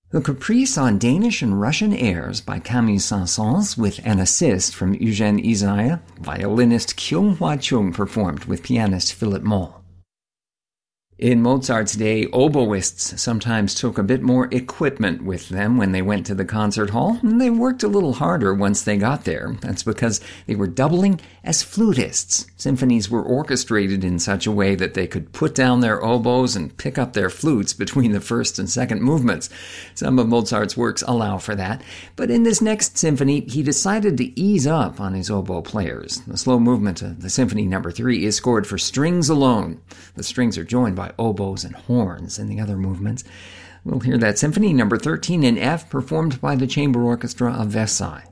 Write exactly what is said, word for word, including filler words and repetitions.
The Caprice on Danish and Russian airs by Camille Saint-Saëns with an assist from Eugène Ysaye. Violinist Kyung-Hwa Chung performed with pianist Philip Moll. In Mozart's day, oboists sometimes took a bit more equipment with them when they went to the concert hall, and they worked a little harder once they got there. That's because they were doubling as flutists. Symphonies were orchestrated in such a way that they could put down their oboes and pick up their flutes between the first and second movements. Some of Mozart's works allow for that, but in this next symphony, he decided to ease up on his oboe players. The slow movement of the Symphony Number Three is scored for strings alone. The strings are joined by oboes and horns in the other movements. We'll hear that Symphony Number thirteen in F performed by the Chamber Orchestra of Versailles.